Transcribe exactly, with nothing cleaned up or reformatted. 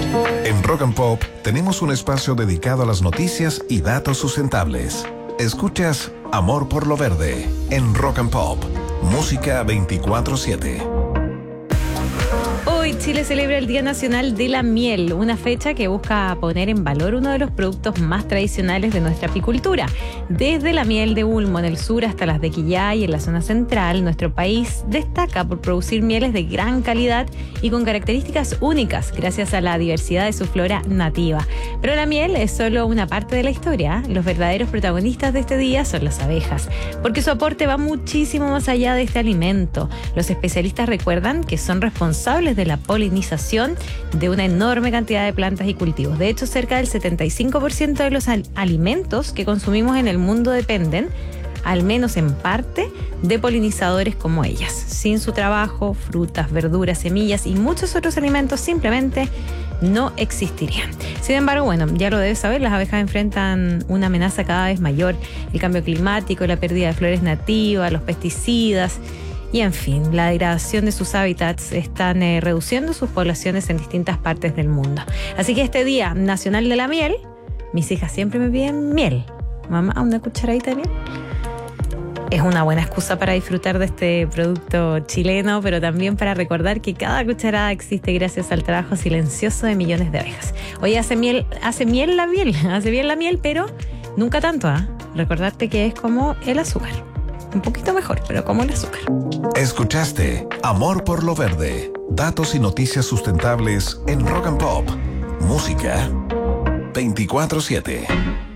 En Rock and Pop tenemos un espacio dedicado a las noticias y datos sustentables. Escuchas Amor por lo Verde en Rock and Pop, música veinticuatro siete. Hoy Chile celebra el Día Nacional de la Miel, una fecha que busca poner en valor uno de los productos más tradicionales de nuestra apicultura. Desde la miel de Ulmo en el sur hasta las de Quillay en la zona central, nuestro país destaca por producir mieles de gran calidad y con características únicas gracias a la diversidad de su flora nativa. Pero la miel es solo una parte de la historia. Los verdaderos protagonistas de este día son las abejas, porque su aporte va muchísimo más allá de este alimento. Los especialistas recuerdan que son responsables de la polinización de una enorme cantidad de plantas y cultivos. De hecho, cerca del setenta y cinco por ciento de los al- alimentos que consumimos en el mundo dependen, al menos en parte, de polinizadores como ellas. Sin su trabajo, frutas, verduras, semillas y muchos otros alimentos simplemente no existirían. Sin embargo, bueno, ya lo debes saber, las abejas enfrentan una amenaza cada vez mayor: el cambio climático, la pérdida de flores nativas, los pesticidas y, en fin, la degradación de sus hábitats están eh, reduciendo sus poblaciones en distintas partes del mundo. Así que este Día Nacional de la Miel, mis hijas siempre me piden miel. Mamá, ¿una cucharadita de miel? Es una buena excusa para disfrutar de este producto chileno, pero también para recordar que cada cucharada existe gracias al trabajo silencioso de millones de abejas. Hoy hace miel, hace miel la miel, hace bien la miel, pero nunca tanto, ¿ah? ¿eh? Recordarte que es como el azúcar. Un poquito mejor, pero como el azúcar. Escuchaste Amor por lo Verde. Datos y noticias sustentables en Rock and Pop. Música veinticuatro siete.